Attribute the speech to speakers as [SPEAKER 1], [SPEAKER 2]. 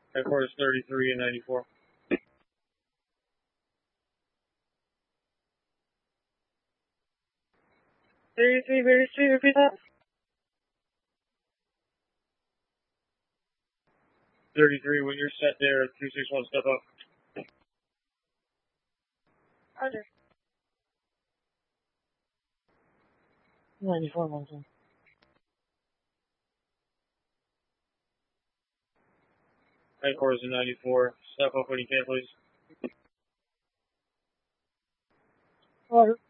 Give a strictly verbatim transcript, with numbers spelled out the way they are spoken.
[SPEAKER 1] Headquarters thirty-three and ninety-four. thirty-three, thirty-three, repeat that. thirty-three, when you're set there, three six one, step up.
[SPEAKER 2] Roger. ninety-four, Mountain.
[SPEAKER 1] Headquarters in ninety-four, step up when you can, please.
[SPEAKER 2] Roger.